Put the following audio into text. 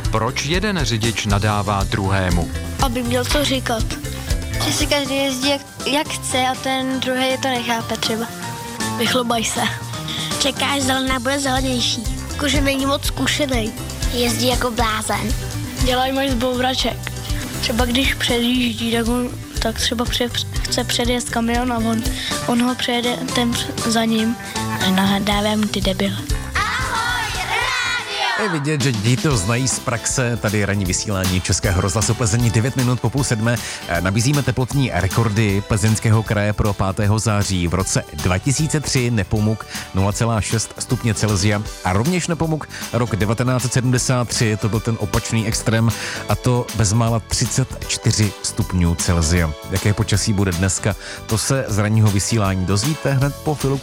Proč jeden řidič nadává druhému? Aby měl co říkat. Že si každý jezdí jak chce a ten druhý to nechápe třeba. Vychlubaj se. Čekáš, zelená bude zelenější. Jakože není moc zkušenej. Jezdí jako blázen. Dělají moc zbouraček. Třeba když předjíždí, tak třeba chce předjet kamion a on ho přejede ten za ním a nahádává mu ty debile. Je vidět, že děti to znají z praxe. Tady ranní vysílání Českého rozhlasu Plzeň 9 minut po 6:30. Nabízíme teplotní rekordy Plzeňského kraje pro 5. září. V roce 2003 Nepomuk 0,6 stupně Celsia a rovněž Nepomuk rok 1973, to byl ten opačný extrém, a to bezmála 34 stupňů Celsia. Jaké počasí bude dneska, to se z ranního vysílání dozvíte hned po chvíli.